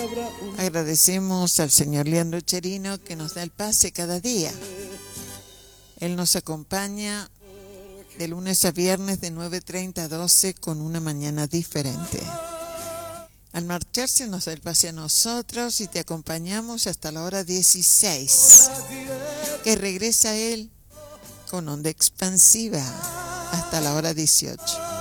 Agradecemos al señor Leandro Cherino que nos da el pase cada día. Él nos acompaña de lunes a viernes de 9:30 a 12 con una mañana diferente. Al marcharse nos da el pase a nosotros y te acompañamos hasta la hora 16, que regresa él con onda expansiva hasta la hora 18.